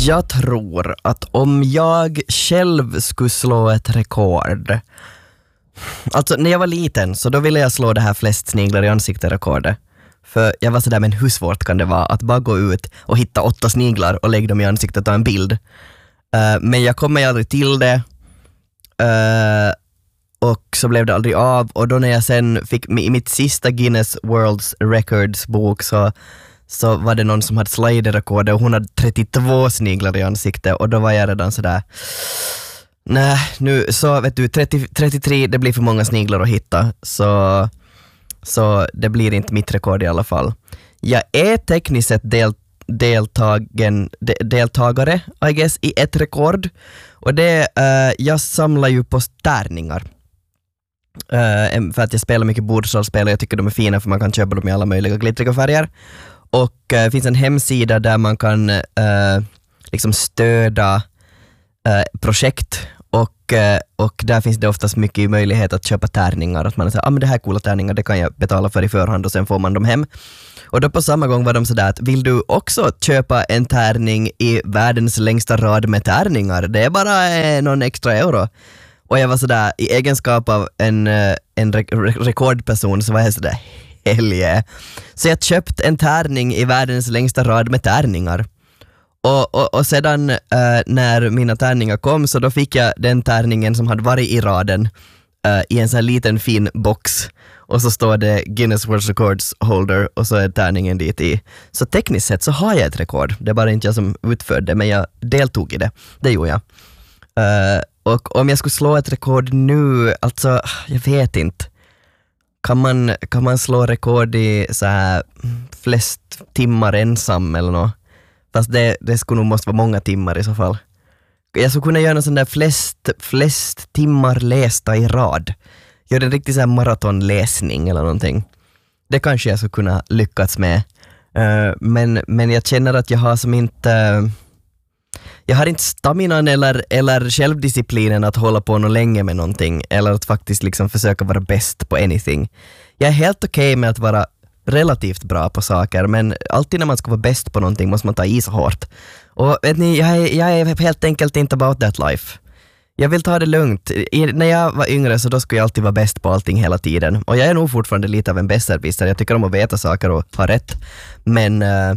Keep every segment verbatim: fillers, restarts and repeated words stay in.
Jag tror att om jag själv skulle slå ett rekord, alltså när jag var liten så då ville jag slå det här flest sniglar i ansiktet-rekordet. För jag var sådär, men hur svårt kan det vara att bara gå ut och hitta åtta sniglar och lägga dem i ansiktet och ta en bild. Uh, men jag kommer aldrig till det. Uh, och så blev det aldrig av. Och då när jag sen fick i mitt sista Guinness World Records bok så, så var det någon som hade slider-rekordet och hon hade trettiotvå sniglar i ansiktet. Och då var jag redan sådär, nej, nu så vet du, trettio, trettiotre, det blir för många sniglar att hitta. Så... Så det blir inte mitt rekord i alla fall. Jag är tekniskt sett del, deltagen, de, deltagare I guess, i ett rekord. Och det uh, jag samlar ju på tärningar. Uh, för att jag spelar mycket bordsrollspel och jag tycker de är fina för man kan köpa dem i alla möjliga glittriga färger. Och det uh, finns en hemsida där man kan uh, liksom stöda uh, projekt. Och, och där finns det oftast mycket möjlighet att köpa tärningar. Att man säger, ah, men det här är coola tärningar, det kan jag betala för i förhand och sen får man dem hem. Och då på samma gång var de sådär att, vill du också köpa en tärning i världens längsta rad med tärningar? Det är bara eh, någon extra euro. Och jag var sådär, i egenskap av en, en re- re- rekordperson så var jag sådär, helge. Så jag köpte en tärning i världens längsta rad med tärningar. Och, och, och sedan äh, när mina tärningar kom så då fick jag den tärningen som hade varit i raden äh, i en sån här liten fin box och så står det Guinness World Records holder och så är tärningen dit i. Så tekniskt sett så har jag ett rekord. Det är bara inte jag som utförde, men jag deltog i det. Det gjorde jag. Äh, och om jag skulle slå ett rekord nu, alltså jag vet inte. Kan man, kan man slå rekord i så här flest timmar ensam eller något? Fast det, det skulle nog måste vara många timmar i så fall. Jag skulle kunna göra en sån där flest, flest timmar lästa i rad. Göra en riktig sån här maratonläsning eller någonting. Det kanske jag skulle kunna lyckas med. Uh, men, men jag känner att jag har som inte... Uh, jag har inte staminan eller, eller självdisciplinen att hålla på något länge med någonting. Eller att faktiskt liksom försöka vara bäst på anything. Jag är helt okej okay med att vara relativt bra på saker, men alltid när man ska vara bäst på någonting måste man ta i så hårt. Och vet ni, jag är, jag är helt enkelt inte about that life. Jag vill ta det lugnt. I, när jag var yngre så då skulle jag alltid vara bäst på allting hela tiden. Och jag är nog fortfarande lite av en besserwisser. Jag tycker om att veta saker och ha rätt. Men, uh,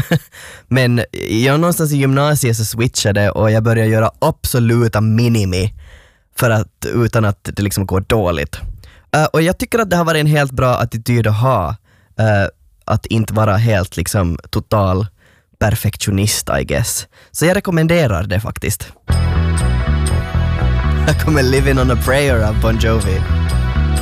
men jag någonstans i gymnasiet så switchade och jag började göra absoluta minimi för att, utan att det liksom går dåligt. Uh, och jag tycker att det har varit en helt bra attityd att ha. Uh, att inte vara helt liksom total perfektionist, I guess. Så jag rekommenderar det faktiskt. Jag kommer Living on a Prayer av Bon Jovi.